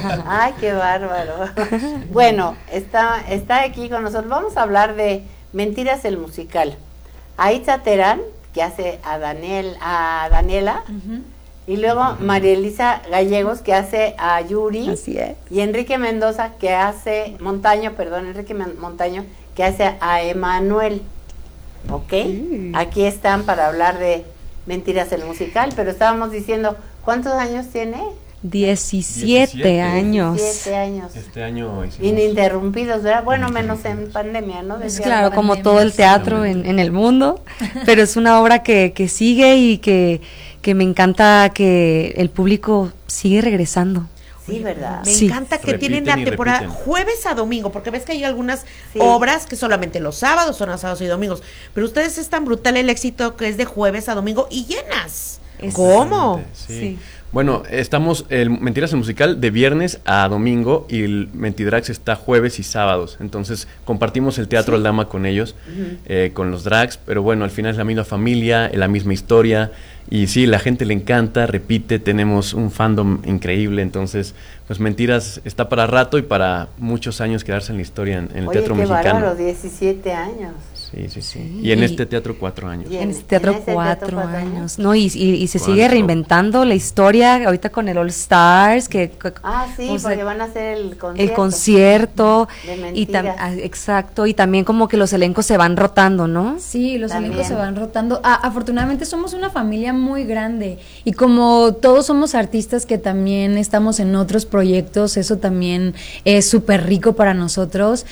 Ay, qué bárbaro. Bueno, está aquí con nosotros. Vamos a hablar de Mentiras el musical. A Itza Terán, que hace a Daniela, y luego María Elisa Gallegos, que hace a Yuri. Así es. Y Enrique Montaño, que hace a Emanuel. ¿Ok? Aquí están para hablar de Mentiras el musical, pero estábamos diciendo, ¿cuántos años tiene? 17 años. 17 años. Este año hicimos... Ininterrumpidos, ¿verdad? Bueno, menos en pandemia, ¿no? Pues claro, como todo el teatro en el mundo, pero es una obra que sigue y que me encanta que el público sigue regresando. Sí, ¿verdad? Me encanta que tienen la temporada jueves a domingo, porque ves que hay algunas obras que solamente los sábados son a sábados y domingos, pero ustedes es tan brutal el éxito que es de jueves a domingo y llenas. ¿Cómo? Sí. Bueno, estamos, Mentiras el musical, de viernes a domingo, y el Mentidrags está jueves y sábados. Entonces compartimos el Teatro Aldama con ellos, con los drags, pero bueno, al final es la misma familia, la misma historia, y sí, la gente le encanta, repite, tenemos un fandom increíble. Entonces pues Mentiras está para rato y para muchos años quedarse en la historia en el teatro mexicano. Bárbaro, 17 años. Sí. Y en este teatro 4 años. En este teatro 4 años. No, y se sigue reinventando la historia ahorita con el All Stars, porque van a hacer el concierto de y exacto, y también como que los elencos se van rotando, ¿no? Sí, los elencos se van rotando. Afortunadamente somos una familia muy grande y como todos somos artistas que también estamos en otros proyectos, eso también es súper rico para nosotros,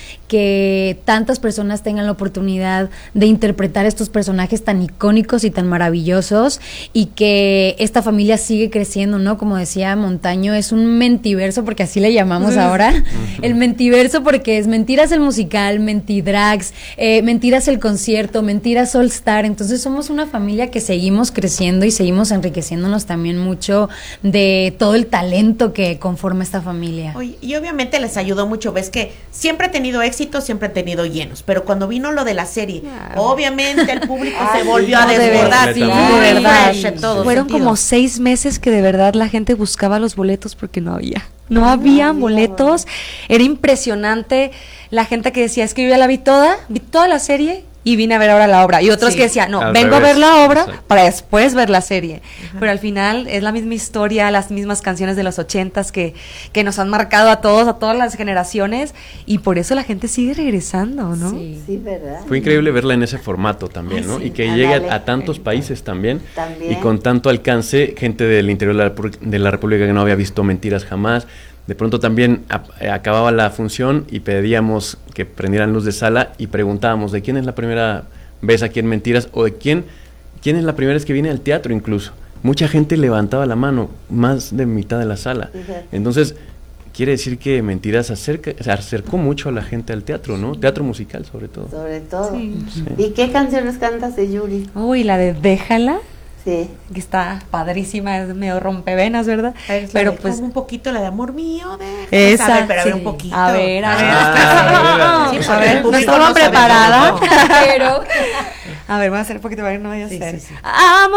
que tantas personas tengan la oportunidad de interpretar estos personajes tan icónicos y tan maravillosos, y que esta familia sigue creciendo, ¿no? Como decía Montaño, es un mentiverso, porque así le llamamos ahora, el mentiverso, porque es Mentiras el musical, Mentidrags, Mentiras el concierto, Mentiras All Star. Entonces somos una familia que seguimos creciendo y seguimos enriqueciéndonos también mucho de todo el talento que conforma esta familia. Oye, y obviamente les ayudó mucho, ves que siempre ha tenido éxito, siempre ha tenido llenos, pero cuando vino lo de la serie, obviamente el público se volvió a desbordar, de verdad. Fueron como 6 meses que de verdad la gente buscaba los boletos porque no había boletos. Era impresionante la gente que decía, es que yo ya la vi toda la serie y vine a ver ahora la obra, y otros que decían, no, vengo a ver la obra para después ver la serie. Pero al final es la misma historia, las mismas canciones de los 80s que nos han marcado a todas las generaciones, y por eso la gente sigue regresando, ¿no? Sí, ¿verdad? Fue increíble verla en ese formato también, ¿no? Y que llegue a tantos países también, y con tanto alcance, gente del interior de la República que no había visto Mentiras jamás. De pronto también acababa la función y pedíamos que prendieran luz de sala y preguntábamos de quién es la primera vez aquí en Mentiras, o de quién es la primera vez que viene al teatro incluso. Mucha gente levantaba la mano, más de mitad de la sala. Entonces, quiere decir que Mentiras se acercó mucho a la gente al teatro, ¿no? Teatro musical sobre todo. Sí. ¿Y qué canciones cantas de Yuri? Uy, la de Déjala. Sí. Que está padrísima, es medio rompevenas, ¿verdad? Pero pues un poquito la de Amor Mío, esa, a ver un poquito. A ver. No estaba preparada, pero a ver, voy a hacer un poquito para que no vaya a ser. Sí. Amor